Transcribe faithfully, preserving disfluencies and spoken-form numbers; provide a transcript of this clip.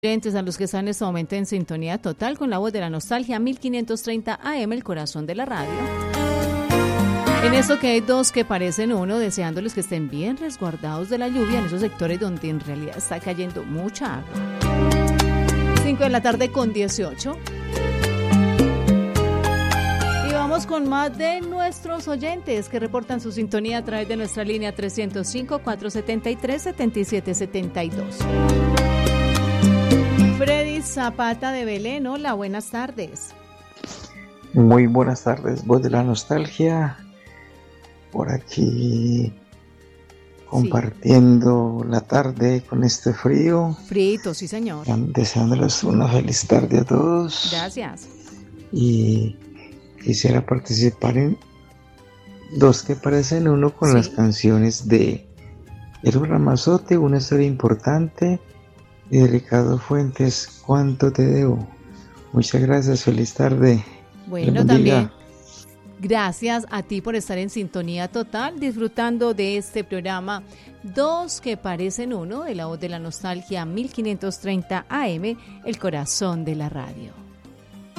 Oyentes a los que están en este momento en sintonía total con la voz de la nostalgia, mil quinientos treinta A M, el corazón de la radio. En eso que hay dos que parecen uno, deseándoles que estén bien resguardados de la lluvia en esos sectores donde en realidad está cayendo mucha agua. cinco de la tarde con dieciocho. Y vamos con más de nuestros oyentes que reportan su sintonía a través de nuestra línea trescientos cinco, cuatrocientos setenta y tres, setenta y siete setenta y dos. Freddy Zapata de Belén, hola, buenas tardes. Muy buenas tardes, voz de la nostalgia, por aquí compartiendo sí. la tarde con este frío. Frito, sí señor. Deseándoles una feliz tarde a todos. Gracias. Y quisiera participar en dos que parecen uno con sí. las canciones de Eros Ramazzotti, Una historia importante, y de Ricardo Fuentes, ¿Cuánto te debo? Muchas gracias, feliz tarde. Bueno, también gracias a ti por estar en sintonía total, disfrutando de este programa Dos que parecen uno, de la voz de la nostalgia, mil quinientos treinta A M, el corazón de la radio.